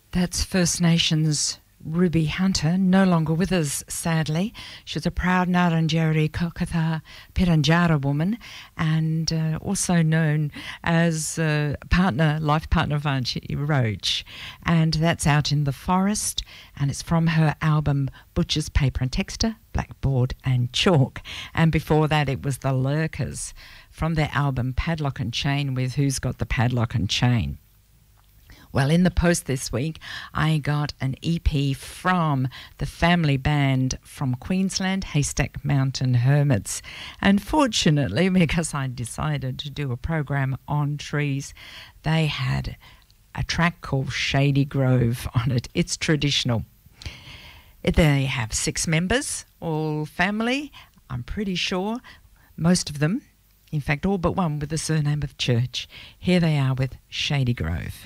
That's First Nations Ruby Hunter, no longer with us, sadly. She was a proud Ngarrindjeri Kokatha Piranjara woman and also known as life partner of Archie Roach. And that's out in the forest, and it's from her album Butcher's Paper and Texture, Blackboard and Chalk. And before that, it was the Lurkers from their album Padlock and Chain with Who's Got the Padlock and Chain. Well, in the post this week, I got an EP from the family band from Queensland, Haystack Mountain Hermits. And fortunately, because I decided to do a program on trees, they had a track called Shady Grove on it. It's traditional. They have 6 members, all family, I'm pretty sure, most of them, in fact, all but one with the surname of Church. Here they are with Shady Grove.